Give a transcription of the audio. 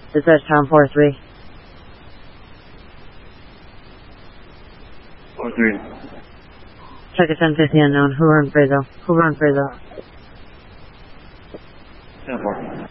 Dispatch Town 4-3. 4-3. Check a 1050 unknown. Hoover and Frazo. 10-4.